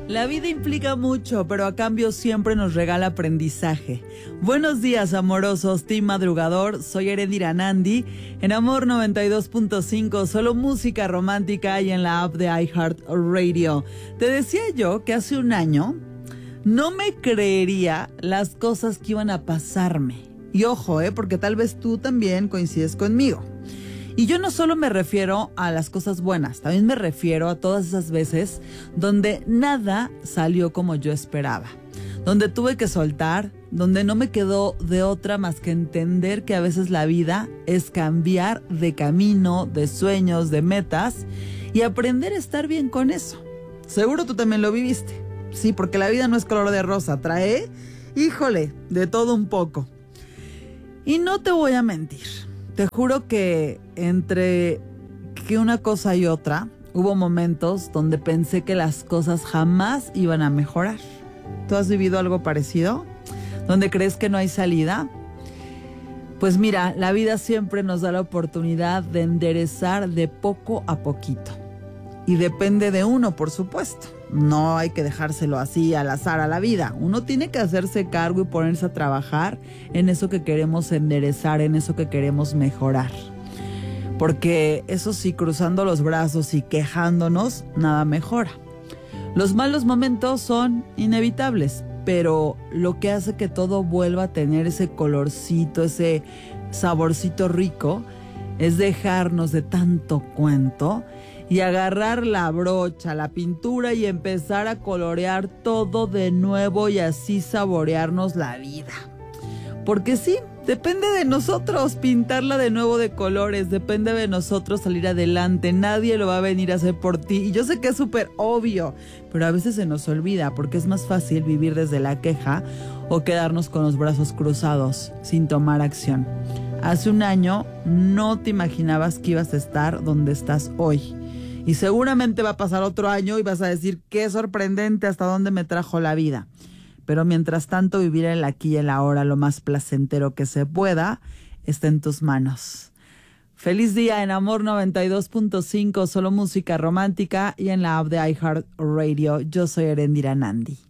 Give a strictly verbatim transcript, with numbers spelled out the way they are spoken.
La vida implica mucho, pero a cambio siempre nos regala aprendizaje. Buenos días, amorosos, team madrugador. Soy Erendira Nandi, en Amor noventa y dos punto cinco, solo música romántica y en la app de iHeartRadio. Te decía yo que hace un año no me creería las cosas que iban a pasarme. Y ojo, eh, porque tal vez tú también coincides conmigo. Y yo no solo me refiero a las cosas buenas, también me refiero a todas esas veces donde nada salió como yo esperaba, donde tuve que soltar, donde no me quedó de otra más que entender que a veces la vida es cambiar de camino, de sueños, de metas y aprender a estar bien con eso. Seguro tú también lo viviste, sí, porque la vida no es color de rosa, trae, híjole, de todo un poco. Y no te voy a mentir. Te juro que entre que una cosa y otra, hubo momentos donde pensé que las cosas jamás iban a mejorar. ¿Tú has vivido algo parecido? ¿Donde crees que no hay salida? Pues mira, la vida siempre nos da la oportunidad de enderezar de poco a poquito. Y depende de uno, por supuesto. No hay que dejárselo así al azar a la vida. Uno tiene que hacerse cargo y ponerse a trabajar en eso que queremos enderezar, en eso que queremos mejorar. Porque eso sí, cruzando los brazos y quejándonos, nada mejora. Los malos momentos son inevitables, pero lo que hace que todo vuelva a tener ese colorcito, ese saborcito rico, es dejarnos de tanto cuento y agarrar la brocha, la pintura y empezar a colorear todo de nuevo y así saborearnos la vida. Porque sí, depende de nosotros pintarla de nuevo de colores, depende de nosotros salir adelante, nadie lo va a venir a hacer por ti. Y yo sé que es súper obvio, pero a veces se nos olvida porque es más fácil vivir desde la queja o quedarnos con los brazos cruzados sin tomar acción. Hace un año no te imaginabas que ibas a estar donde estás hoy. Y seguramente va a pasar otro año y vas a decir, qué sorprendente, hasta dónde me trajo la vida. Pero mientras tanto, vivir el aquí y el ahora lo más placentero que se pueda está en tus manos. Feliz día en Amor noventa y dos punto cinco, solo música romántica y en la app de iHeartRadio. Yo soy Erendira Nandi.